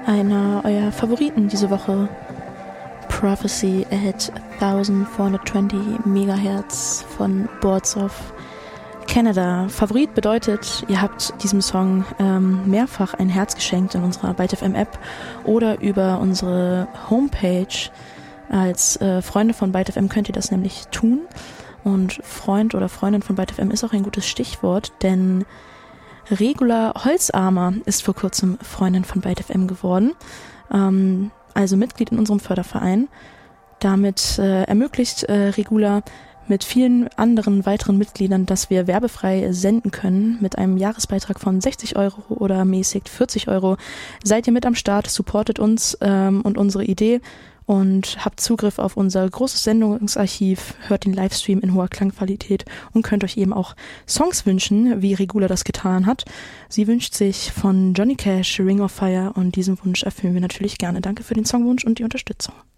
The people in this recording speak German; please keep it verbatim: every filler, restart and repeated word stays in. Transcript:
einer eurer Favoriten diese Woche. Prophecy at vierzehnhundertzwanzig Megahertz von Boards of Canada. Favorit bedeutet, ihr habt diesem Song ähm, mehrfach ein Herz geschenkt in unserer Byte F M App oder über unsere Homepage. Als äh, Freunde von Byte F M könnt ihr das nämlich tun. Und Freund oder Freundin von Byte F M ist auch ein gutes Stichwort, denn Regula Holzarmer ist vor kurzem Freundin von Byte F M geworden. Ähm, also Mitglied in unserem Förderverein. Damit äh, ermöglicht äh, Regula mit vielen anderen weiteren Mitgliedern, dass wir werbefrei senden können. Mit einem Jahresbeitrag von sechzig Euro oder mäßig vierzig Euro seid ihr mit am Start, supportet uns ähm, und unsere Idee und habt Zugriff auf unser großes Sendungsarchiv, hört den Livestream in hoher Klangqualität und könnt euch eben auch Songs wünschen, wie Regula das getan hat. Sie wünscht sich von Johnny Cash Ring of Fire und diesen Wunsch erfüllen wir natürlich gerne. Danke für den Songwunsch und die Unterstützung.